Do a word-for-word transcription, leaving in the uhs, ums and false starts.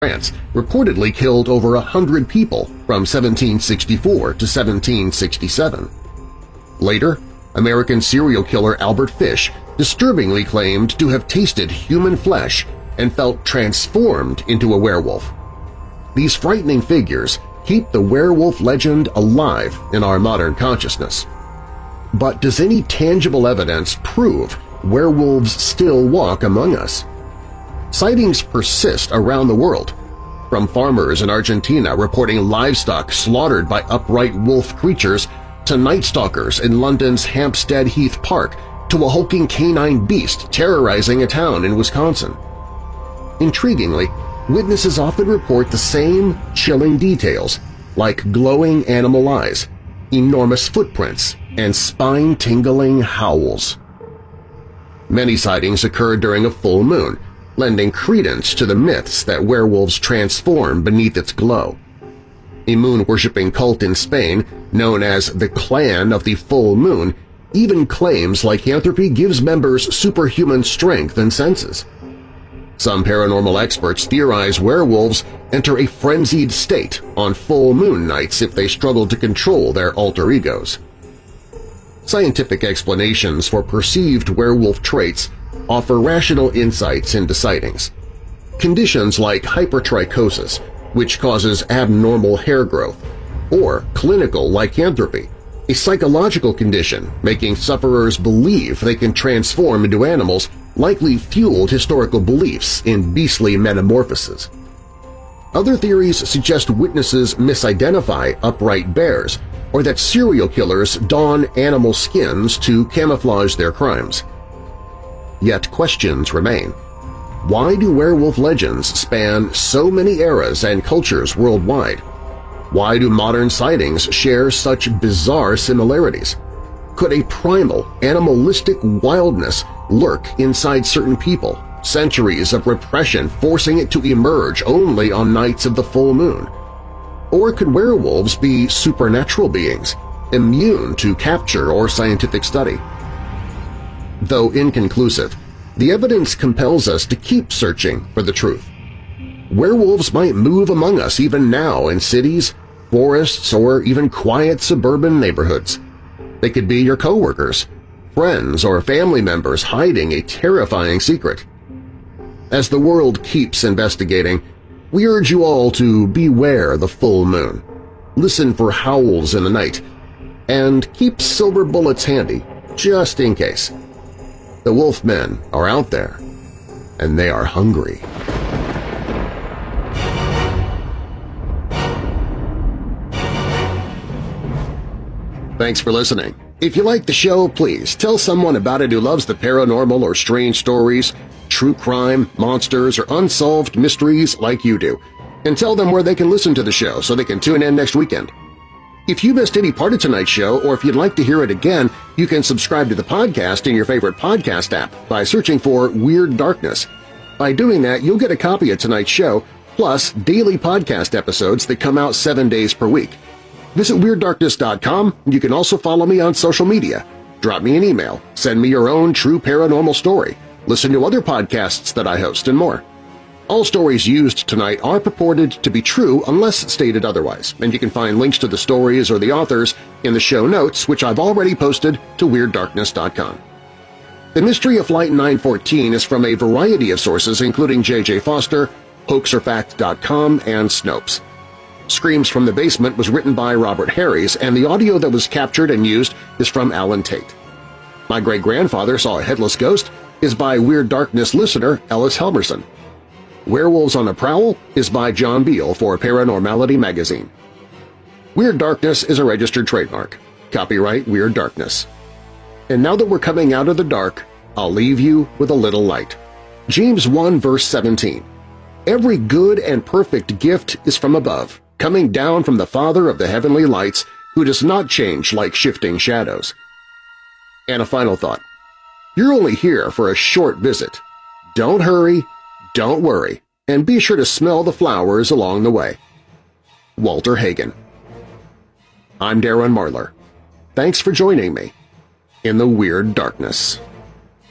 France reportedly killed over a hundred people from seventeen sixty-four to seventeen sixty-seven. Later, American serial killer Albert Fish disturbingly claimed to have tasted human flesh and felt transformed into a werewolf. These frightening figures keep the werewolf legend alive in our modern consciousness. But does any tangible evidence prove werewolves still walk among us? Sightings persist around the world, from farmers in Argentina reporting livestock slaughtered by upright wolf creatures to night stalkers in London's Hampstead Heath Park to a hulking canine beast terrorizing a town in Wisconsin. Intriguingly, witnesses often report the same chilling details, like glowing animal eyes, enormous footprints, and spine-tingling howls. Many sightings occur during a full moon, lending credence to the myths that werewolves transform beneath its glow. A moon-worshipping cult in Spain, known as the Clan of the Full Moon, even claims lycanthropy gives members superhuman strength and senses. Some paranormal experts theorize werewolves enter a frenzied state on full moon nights if they struggle to control their alter egos. Scientific explanations for perceived werewolf traits offer rational insights into sightings. Conditions like hypertrichosis, which causes abnormal hair growth, or clinical lycanthropy, a psychological condition making sufferers believe they can transform into animals, likely fueled historical beliefs in beastly metamorphoses. Other theories suggest witnesses misidentify upright bears or that serial killers don animal skins to camouflage their crimes. Yet questions remain. Why do werewolf legends span so many eras and cultures worldwide? Why do modern sightings share such bizarre similarities? Could a primal, animalistic wildness lurk inside certain people, centuries of repression forcing it to emerge only on nights of the full moon? Or could werewolves be supernatural beings, immune to capture or scientific study? Though inconclusive, the evidence compels us to keep searching for the truth. Werewolves might move among us even now in cities, forests, or even quiet suburban neighborhoods. They could be your coworkers, friends, or family members hiding a terrifying secret. As the world keeps investigating, we urge you all to beware the full moon, listen for howls in the night, and keep silver bullets handy just in case. The wolfmen are out there, and they are hungry. Thanks for listening. If you like the show, please tell someone about it who loves the paranormal or strange stories, true crime, monsters, or unsolved mysteries like you do, and tell them where they can listen to the show so they can tune in next weekend. If you missed any part of tonight's show, or if you'd like to hear it again, you can subscribe to the podcast in your favorite podcast app by searching for Weird Darkness. By doing that, you'll get a copy of tonight's show, plus daily podcast episodes that come out seven days per week. Visit Weird Darkness dot com. You can also follow me on social media. Drop me an email, send me your own true paranormal story, listen to other podcasts that I host, and more. All stories used tonight are purported to be true unless stated otherwise, and you can find links to the stories or the authors in the show notes, which I've already posted to Weird Darkness dot com. The Mystery of Flight nine fourteen is from a variety of sources including J J Foster, Hoax or Fact dot com, and Snopes. Screams from the Basement was written by Robert Harries, and the audio that was captured and used is from Alan Tate. My Great-Grandfather Saw a Headless Ghost is by Weird Darkness listener Ellis Helmerson. Werewolves on the Prowl is by John Beale for Paranormality magazine. Weird Darkness is a registered trademark. Copyright Weird Darkness. And now that we're coming out of the dark, I'll leave you with a little light. James one verse seventeen. Every good and perfect gift is from above, coming down from the Father of the heavenly lights, who does not change like shifting shadows. And a final thought. You're only here for a short visit. Don't hurry, don't worry, and be sure to smell the flowers along the way. Walter Hagen. I'm Darren Marlar. Thanks for joining me in the Weird Darkness.